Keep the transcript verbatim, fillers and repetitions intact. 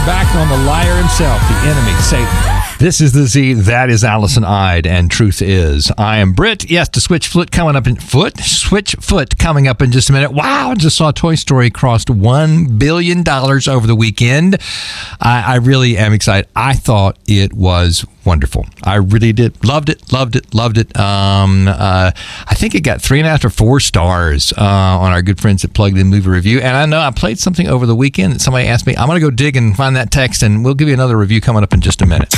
back on the liar himself, the enemy, Satan. This is the Z. That is Allison Ide, and truth is, I am Britt. Yes, the Switch Foot coming up in foot. Switch Foot coming up in just a minute. Wow! I just saw Toy Story crossed one billion dollars over the weekend. I, I really am excited. I thought it was wonderful. I really did. Loved it. Loved it. Loved it. Um, uh, I think it got three and a half or four stars uh, on our good friends at Plugged In Movie Review. And I know I played something over the weekend that somebody asked me. I'm going to go dig and find that text, and we'll give you another review coming up in just a minute.